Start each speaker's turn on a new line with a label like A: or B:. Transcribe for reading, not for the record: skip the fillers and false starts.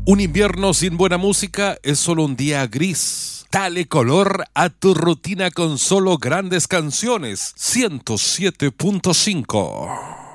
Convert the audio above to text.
A: Un invierno sin buena música es solo un día gris. Dale color a tu rutina con solo grandes canciones. 107.5.